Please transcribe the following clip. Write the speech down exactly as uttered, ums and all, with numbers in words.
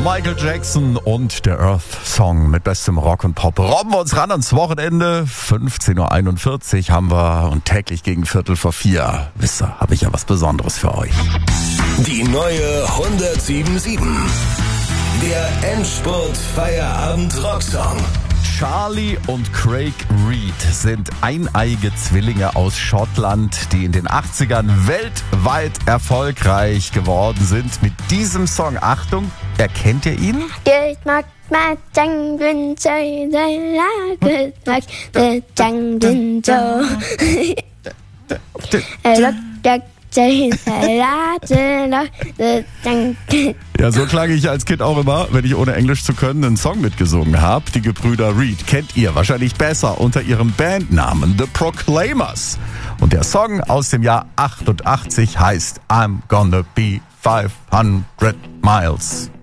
Michael Jackson und der Earth-Song mit bestem Rock und Pop. Robben wir uns ran ans Wochenende. fünfzehn Uhr einundvierzig haben wir und täglich gegen Viertel vor vier. Wisst ihr, habe ich ja was Besonderes für euch. Die neue hundertsieben sieben. Der Endspurt-Feierabend-Rocksong. Charlie und Craig Reed sind eineige Zwillinge aus Schottland, die in den achtzigern weltweit erfolgreich geworden sind mit diesem Song. Achtung, erkennt ihr ihn? Ja, so klang ich als Kind auch immer, wenn ich ohne Englisch zu können einen Song mitgesungen habe. Die Gebrüder Reed kennt ihr wahrscheinlich besser unter ihrem Bandnamen The Proclaimers. Und der Song aus dem Jahr achtundachtzig heißt I'm Gonna Be five hundred Miles.